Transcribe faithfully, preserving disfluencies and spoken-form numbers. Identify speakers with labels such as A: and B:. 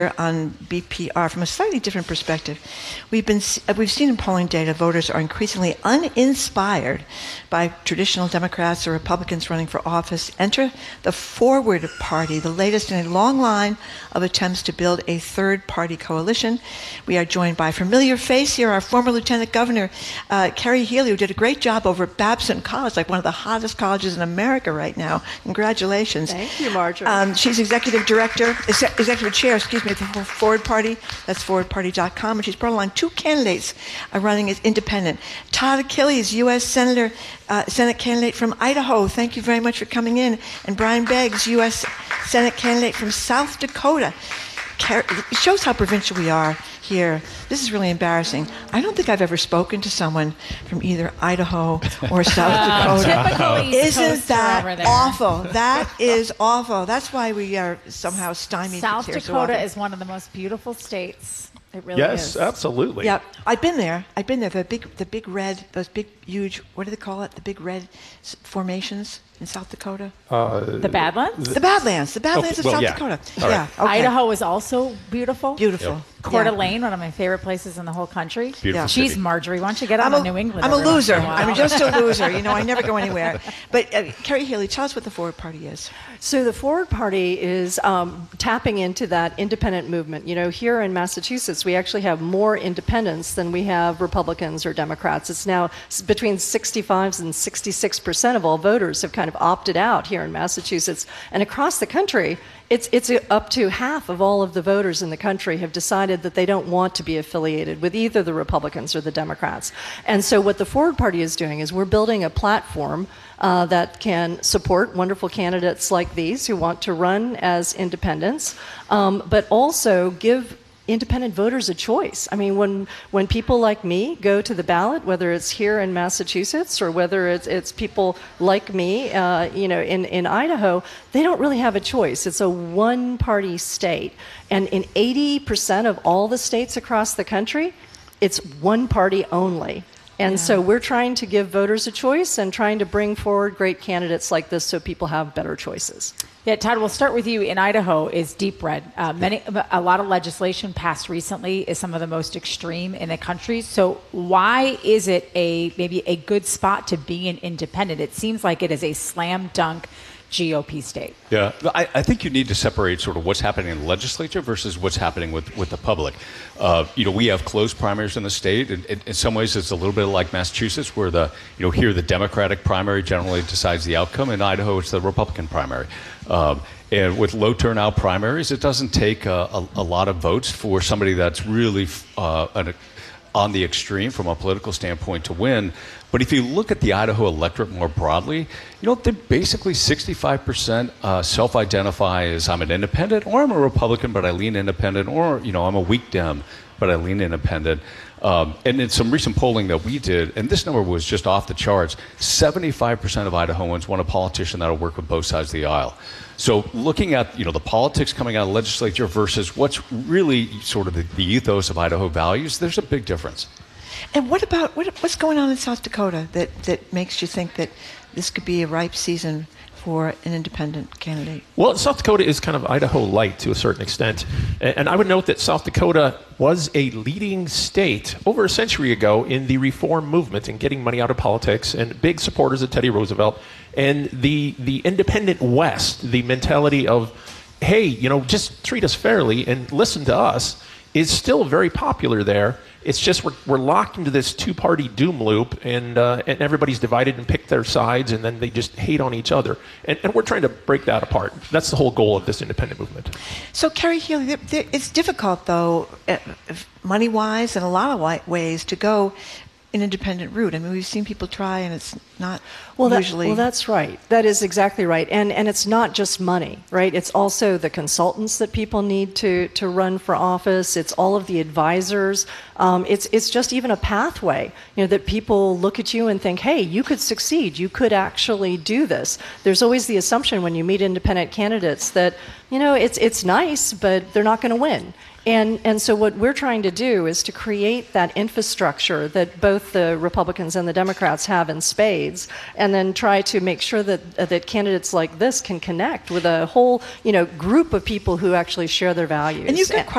A: on B P R from a slightly different perspective. We've been we've seen in polling data voters are increasingly uninspired by traditional Democrats or Republicans running for office. Enter the Forward Party, the latest in a long line of attempts to build a third-party coalition. We are joined by a familiar face here, our former Lieutenant Governor uh, Kerry Healey, who did a great job over at Babson College, like one of the hottest colleges in America right now. Congratulations.
B: Thank you, Marjorie.
A: Um, she's executive director, executive chair, excuse me, the Forward Party. That's forward party dot com. And she's brought along two candidates uh, running as independent. Todd Achilles, U S Senator, uh, Senate candidate from Idaho. Thank you very much for coming in. And Brian Beggs, U S Senate candidate from South Dakota. Car- it shows how provincial we are here. This is really embarrassing. I don't think I've ever spoken to someone from either Idaho or South Dakota. Isn't that awful? That is awful. That's why we are somehow stymied.
C: South
A: here
C: Dakota
A: so
C: is one of the most beautiful states. It really
D: yes,
C: is.
D: Yes, absolutely.
A: Yeah, I've been there. I've been there. The big, the big red, those big, huge. What do they call it? The big red formations in South Dakota.
D: Uh,
C: the Badlands.
A: The Badlands. The Badlands
D: oh,
A: of
D: well,
A: South
D: yeah.
A: Dakota.
D: All
A: yeah.
D: right.
A: Okay.
C: Idaho is also beautiful.
A: Beautiful.
D: Yep.
C: Coeur
A: Yeah.
C: d'Alene, one of my favorite places in the whole country.
D: Beautiful
A: Yeah.
D: city.
C: Jeez, Marjorie, why don't you get on
A: I'm
C: to
A: a,
C: New England?
A: I'm a
C: every once
A: loser.
C: in a while?
A: I'm just a loser. You know, I never go anywhere. But uh, Kerry Healey, tell us what the Forward Party is.
B: So the Forward Party is um, tapping into that independent movement. You know, here in Massachusetts, we actually have more independents than we have Republicans or Democrats. It's now between sixty-five and sixty-six percent of all voters have kind of opted out here in Massachusetts. And across the country, it's, it's up to half of all of the voters in the country have decided that they don't want to be affiliated with either the Republicans or the Democrats. And so what the Forward Party is doing is we're building a platform Uh, that can support wonderful candidates like these who want to run as independents, um, but also give independent voters a choice. I mean, when when people like me go to the ballot, whether it's here in Massachusetts or whether it's, it's people like me, uh, you know, in, in Idaho, they don't really have a choice. It's a one-party state. And in eighty percent of all the states across the country, it's one party only. And yeah. so we're trying to give voters a choice and trying to bring forward great candidates like this so people have better choices.
C: Yeah, Todd, we'll start with you. In Idaho is deep red. Uh, many, a lot of legislation passed recently is some of the most extreme in the country. So why is it a maybe a good spot to be an independent? It seems like it is a slam dunk G O P state.
E: Yeah, I, I think you need to separate sort of what's happening in the legislature versus what's happening with, with the public. Uh, you know, we have closed primaries in the state. And in, in some ways, it's a little bit like Massachusetts, where the you know here the Democratic primary generally decides the outcome. In Idaho, it's the Republican primary. Um, and with low turnout primaries, it doesn't take a, a, a lot of votes for somebody that's really uh, an, on the extreme from a political standpoint to win. But if you look at the Idaho electorate more broadly, you know, they basically sixty-five percent uh, self-identify as I'm an independent, or I'm a Republican, but I lean independent, or, you know, I'm a weak Dem, but I lean independent. Um, and in some recent polling that we did, and this number was just off the charts, seventy-five percent of Idahoans want a politician that will work with both sides of the aisle. So looking at, you know, the politics coming out of the legislature versus what's really sort of the, the ethos of Idaho values, there's a big difference.
A: And what about what, what's going on in South Dakota that, that makes you think that this could be a ripe season for an independent candidate?
D: Well, South Dakota is kind of Idaho light to a certain extent. And I would note that South Dakota was a leading state over a century ago in the reform movement and getting money out of politics, and big supporters of Teddy Roosevelt. And the, the independent West, the mentality of, hey, you know, just treat us fairly and listen to us, is still very popular there. It's just we're, we're locked into this two-party doom loop, and uh, and everybody's divided and picked their sides, and then they just hate on each other. And, and we're trying to break that apart. That's the whole goal of this independent movement.
A: So, Kerry Healey, there, there, it's difficult, though, uh, money-wise and a lot of ways, to go an independent route. I mean, we've seen people try, and it's not
B: well, that,
A: usually...
B: Well, that's right. That is exactly right. And and it's not just money, right? It's also the consultants that people need to, to run for office. It's all of the advisors. Um, it's it's just even a pathway, you know, that people look at you and think, hey, you could succeed. You could actually do this. There's always the assumption when you meet independent candidates that, you know, it's it's nice, but they're not going to win. And and so what we're trying to do is to create that infrastructure that both both the Republicans and the Democrats have in spades, and then try to make sure that uh, that candidates like this can connect with a whole, you know, group of people who actually share their values.
A: And you've got